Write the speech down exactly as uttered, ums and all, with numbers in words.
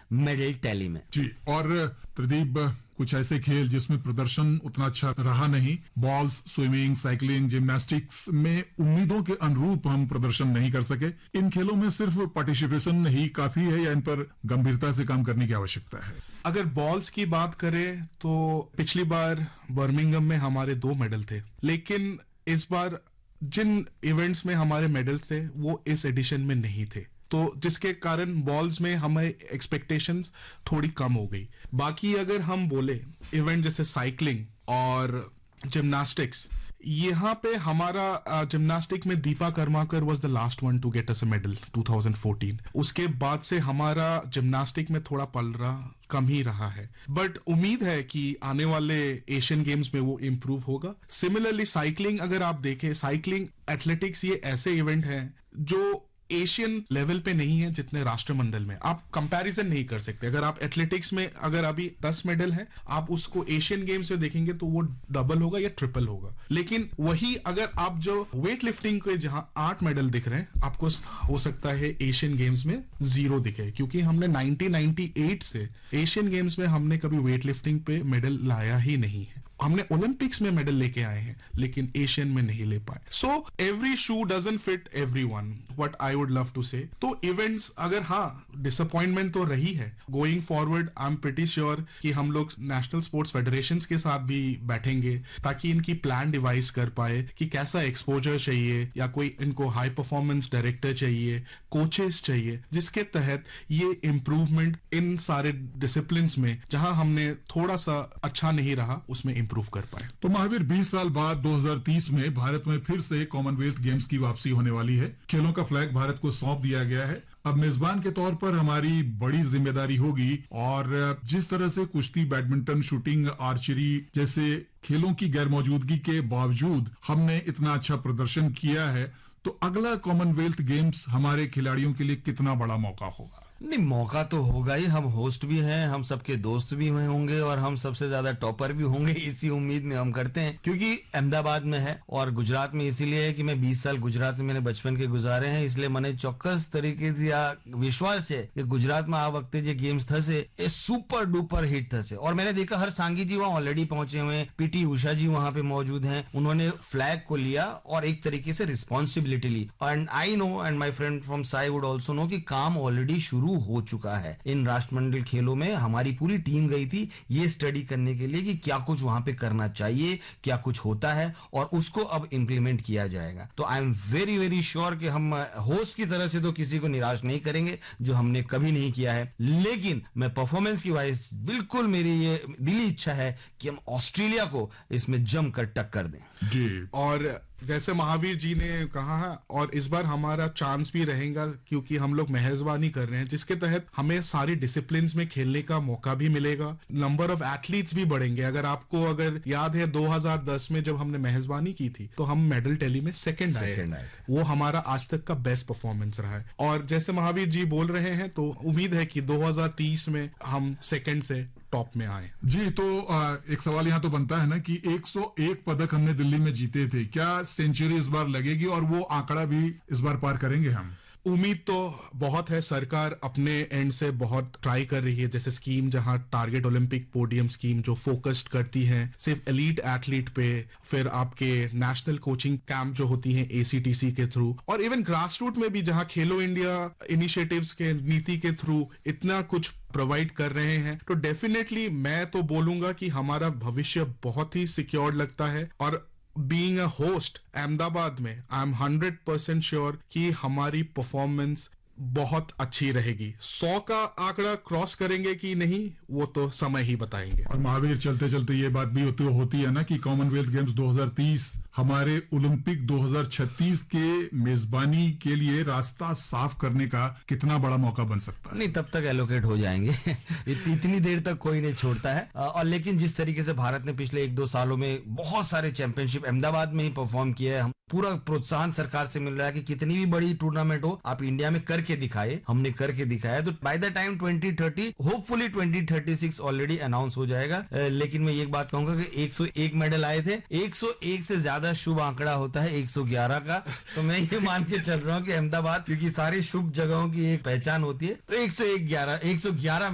Medal tally में। जी, और प्रदीप, कुछ ऐसे खेल जिसमें प्रदर्शन उतना अच्छा रहा नहीं, बॉल्स, स्विमिंग, साइकिलिंग, जिम्नास्टिक्स में उम्मीदों के अनुरूप हम प्रदर्शन नहीं कर सके। इन खेलों में सिर्फ पार्टिसिपेशन ही काफी है या इन पर गंभीरता से काम करने की आवश्यकता है? अगर बॉल्स की बात करें तो पिछली बार बर्मिंघम में हमारे दो मेडल थे, लेकिन इस बार जिन इवेंट्स में हमारे मेडल्स थे वो इस एडिशन में नहीं थे, तो जिसके कारण बॉल्स में हमें एक्सपेक्टेशंस थोड़ी कम हो गई। बाकी अगर हम बोले इवेंट जैसे साइकिलिंग और जिम्नास्टिक्स, यहाँ पे हमारा जिम्नास्टिक में Deepa Karmakar was the last one to get us a medal two thousand fourteen. उसके बाद से हमारा जिम्नास्टिक में थोड़ा पलड़ा कम ही रहा है, बट उम्मीद है कि आने वाले एशियन गेम्स में वो इम्प्रूव होगा। सिमिलरली साइकिलिंग अगर आप देखें, साइकिलिंग एथलेटिक्स ये ऐसे इवेंट हैं जो एशियन लेवल पे नहीं है जितने राष्ट्रमंडल में। आप कंपैरिजन नहीं कर सकते। अगर आप एथलेटिक्स में अगर अभी दस मेडल है, आप उसको एशियन गेम्स में देखेंगे तो वो डबल होगा या ट्रिपल होगा। लेकिन वही अगर आप जो वेट लिफ्टिंग के जहां आठ मेडल दिख रहे हैं, आपको हो सकता है एशियन गेम्स में जीरो दिखे, क्योंकि हमने नाइनटीन नाइंटी एट से एशियन गेम्स में हमने कभी वेट लिफ्टिंग पे मेडल लाया ही नहीं है। हमने ओलंपिक्स में मेडल लेके आए हैं लेकिन एशियन में नहीं ले पाए। So every shoe doesn't fit everyone, what I would love to से। तो इवेंट्स अगर हाँ डिसअपॉइंटमेंट तो रही है, going forward I am pretty sure कि हम लोग नेशनल स्पोर्ट्स फेडरेशंस के साथ भी बैठेंगे ताकि इनकी प्लान डिवाइस कर पाए कि कैसा एक्सपोजर चाहिए, या कोई इनको हाई परफॉर्मेंस डायरेक्टर चाहिए, कोचेस चाहिए, जिसके तहत ये इम्प्रूवमेंट इन सारे डिसिप्लिन में जहां हमने थोड़ा सा अच्छा नहीं रहा उसमें इंप्रूव कर पाए। तो महावीर, बीस साल बाद दो हज़ार तीस में भारत में फिर से कॉमनवेल्थ गेम्स की वापसी होने वाली है। खेलों का फ्लैग भारत को सौंप दिया गया है। अब मेजबान के तौर पर हमारी बड़ी जिम्मेदारी होगी, और जिस तरह से कुश्ती, बैडमिंटन, शूटिंग, आर्चरी जैसे खेलों की गैर मौजूदगी के बावजूद हमने इतना अच्छा प्रदर्शन किया है, तो अगला कॉमनवेल्थ गेम्स हमारे खिलाड़ियों के लिए कितना बड़ा मौका होगा? नहीं, मौका तो होगा ही। हम होस्ट भी हैं, हम सबके दोस्त भी हुए होंगे और हम सबसे ज्यादा टॉपर भी होंगे, इसी उम्मीद में हम करते हैं। क्योंकि अहमदाबाद में है और गुजरात में इसीलिए है कि मैं बीस साल गुजरात में मैंने बचपन के गुजारे हैं, इसलिए મને ચોક્કસ તરીકેથી આ વિશ્વાસ છે કે ગુજરાતમાં આ વખતે જે ગેમ્સ થશે એ સુપર डुपर हिट થશે। और मैंने देखा हर सांगी जी वहां ऑलरेडी पहुंचे हुए हैं, पीटी उषा जी वहां पे मौजूद हैं, उन्होंने फ्लैग को लिया और एक तरीके से responsibility Lee. And I know and my friend from Sai would also no कि काम ऑलरेडी शुरू हो चुका है। इन राष्ट्रमंडल खेलों में हमारी पूरी टीम गई थी ये स्टडी करने के लिए कि क्या कुछ वहां पे करना चाहिए, क्या कुछ होता है, और उसको अब इंप्लीमेंट किया जाएगा। तो I am very very sure कि हम होस्ट की तरह से तो किसी को निराश नहीं करेंगे, जो हमने कभी नहीं किया है। लेकिन मैं परफॉर्मेंस की वाइज बिल्कुल मेरी ये दिली इच्छा है कि हम ऑस्ट्रेलिया को इसमें जमकर टक्कर दें। जी, और जैसे महावीर जी ने कहा है, और इस बार हमारा चांस भी रहेगा क्योंकि हम लोग मेहजबानी कर रहे हैं, जिसके तहत हमें सारी डिसिप्लिन्स में खेलने का मौका भी मिलेगा, नंबर ऑफ एथलीट्स भी बढ़ेंगे। अगर आपको अगर याद है दो हज़ार दस में जब हमने मेहजबानी की थी तो हम मेडल टैली में सेकंड आए, वो हमारा आज तक का बेस्ट परफॉर्मेंस रहा है। और जैसे महावीर जी बोल रहे हैं तो उम्मीद है कि दो हज़ार तीस में हम सेकंड से टॉप में आए। जी, तो एक सवाल यहाँ तो बनता है ना कि एक सौ एक पदक हमने दिल्ली में जीते थे, क्या सेंचुरी इस बार लगेगी और वो आंकड़ा भी इस बार पार करेंगे हम? उम्मीद तो बहुत है, सरकार अपने एंड से बहुत ट्राई कर रही है। जैसे स्कीम जहां टारगेट ओलंपिक पोडियम स्कीम जो फोकस्ड करती है सिर्फ एलीट एथलीट पे, फिर आपके नेशनल कोचिंग कैंप जो होती हैं एसीटीसी के थ्रू, और इवन ग्रास रूट में भी जहां खेलो इंडिया इनिशिएटिव्स के नीति के थ्रू इतना कुछ प्रोवाइड कर रहे हैं, तो डेफिनेटली मैं तो बोलूंगा कि हमारा भविष्य बहुत ही सिक्योर लगता है। और बीइंग अ होस्ट अहमदाबाद में I am hundred percent sure कि हमारी परफॉर्मेंस बहुत अच्छी रहेगी। सौ का आंकड़ा क्रॉस करेंगे कि नहीं वो तो समय ही बताएंगे। और महावीर, चलते चलते ये बात भी होती होती है ना कि कॉमनवेल्थ गेम्स दो हज़ार तीस हमारे ओलंपिक दो हज़ार छत्तीस के मेजबानी के लिए रास्ता साफ करने का कितना बड़ा मौका बन सकता है? नहीं, तब तक एलोकेट हो जाएंगे इतनी देर तक कोई नहीं छोड़ता है। और लेकिन जिस तरीके से भारत ने पिछले एक दो सालों में बहुत सारे चैंपियनशिप अहमदाबाद में ही परफॉर्म किया है, हम पूरा प्रोत्साहन सरकार से मिल रहा है कि कितनी भी बड़ी टूर्नामेंट हो आप इंडिया में करके दिखाए। हमने करके दिखाया, तो by the time twenty thirty hopefully twenty thirty six already announce हो जाएगा। लेकिन मैं एक बात कहूंगा कि एक सौ एक मेडल आए थे, एक सौ एक से ज्यादा शुभ आंकड़ा होता है एक सौ ग्यारह का। तो मैं ये मान के चल रहा हूँ कि अहमदाबाद, क्योंकि सारी शुभ जगहों की एक पहचान होती है, तो एक सौ ग्यारह एक सौ ग्यारह